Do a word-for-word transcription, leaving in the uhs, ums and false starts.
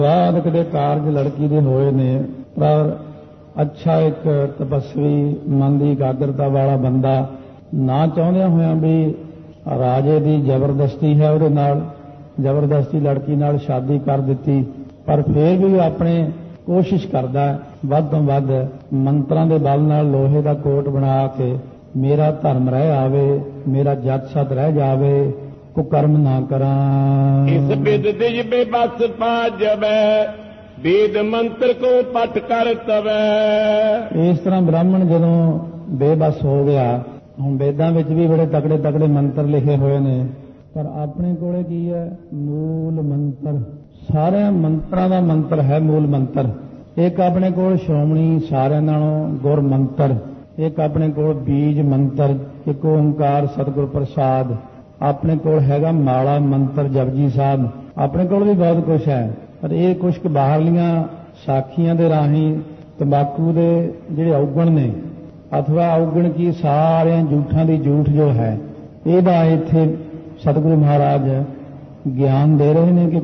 ਬਾਅਦ ਕਦੇ ਕਾਰਜ ਲੜਕੀ ਦੇ ਹੋਏ ਨੇ, ਪਰ ਅੱਛਾ ਇੱਕ ਤਪਸਵੀ ਮਨ ਦੀ ਇਕਾਗਰਤਾ ਵਾਲਾ ਬੰਦਾ ਨਾ ਚਾਹੁੰਦਿਆਂ ਹੋਇਆਂ ਵੀ ਰਾਜੇ ਦੀ ਜ਼ਬਰਦਸਤੀ ਹੈ, ਉਹਦੇ ਨਾਲ ਜ਼ਬਰਦਸਤੀ ਲੜਕੀ ਨਾਲ ਸ਼ਾਦੀ ਕਰ ਦਿੱਤੀ, ਪਰ ਫਿਰ ਵੀ ਆਪਣੇ ਕੋਸ਼ਿਸ਼ ਕਰਦਾ ਵੱਧ ਤੋਂ ਵੱਧ ਮੰਤਰਾਂ ਦੇ ਬਲ ਨਾਲ ਲੋਹੇ ਦਾ ਕੋਟ ਬਣਾ ਕੇ ਮੇਰਾ ਧਰਮ ਰਹਿ ਆਵੇ, ਮੇਰਾ ਜੱਟ ਸਤ ਰਹਿ ਜਾਵੇ, ਕੁਕਰਮ ਨਾ ਕਰਾਂ। ਇਸ ਬਿਦ ਦਿਜ ਬੇਬਸ ਪਾ ਜਵੈ, ਵੇਦ ਮੰਤਰ ਕੋ ਪਠ ਕਰ ਤਵੈ। ਇਸ ਤਰ੍ਹਾਂ ਬ੍ਰਾਹਮਣ ਜਦੋਂ ਬੇਬਸ ਹੋ ਗਿਆ, ਹੁਣ ਵੇਦਾਂ ਵਿੱਚ ਵੀ ਬੜੇ ਤਕੜੇ ਤਕੜੇ ਮੰਤਰ ਲਿਖੇ ਹੋਏ ਨੇ, ਪਰ ਆਪਣੇ ਕੋਲੇ ਕੀ ਹੈ? ਮੂਲ ਮੰਤਰ। ਸਾਰਿਆਂ ਮੰਤਰਾਂ ਦਾ ਮੰਤਰ ਹੈ ਮੂਲ ਮੰਤਰ। ਇੱਕ ਆਪਣੇ ਕੋਲ ਸ਼੍ਰੋਮਣੀ ਸਾਰਿਆਂ ਨਾਲੋਂ ਗੁਰ ਮੰਤਰ, ਇੱਕ ਆਪਣੇ ਕੋਲ ਬੀਜ ਮੰਤਰ, ਇੱਕ ਓੰਕਾਰ ਸਤਿਗੁਰ ਪ੍ਰਸਾਦ, ਆਪਣੇ ਕੋਲ ਹੈਗਾ ਮਾਲਾ ਮੰਤਰ ਜਪਜੀ ਸਾਹਿਬ, ਆਪਣੇ ਕੋਲ ਵੀ ਬਹੁਤ ਕੁਝ ਹੈ, ਪਰ ਇਹ ਕੁਝ ਕੁ ਬਾਹਰਲੀਆਂ ਸਾਖੀਆਂ ਦੇ ਰਾਹੀਂ ਤੰਬਾਕੂ ਦੇ ਜਿਹੜੇ ਔਗਣ ਨੇ, ਅਥਵਾ ਔਗਣ ਕੀ ਸਾਰਿਆਂ ਝੂਠਾਂ ਦੀ ਝੂਠ ਜੋ ਹੈ, ਇਹਦਾ ਇੱਥੇ ਸਤਿਗੁਰੂ ਮਹਾਰਾਜ ਗਿਆਨ ਦੇ ਰਹੇ ਨੇ ਕਿ